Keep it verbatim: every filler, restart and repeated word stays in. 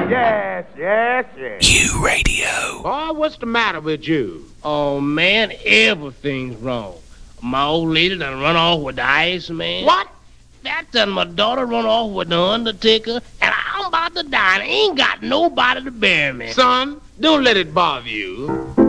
Yes, yes, yes. You radio. Boy, what's the matter with you? Oh, man, everything's wrong. My old lady done run off with the ice man. What? That done my daughter run off with the undertaker, and I'm about to die, and I ain't got nobody to bury me. Son, don't let it bother you.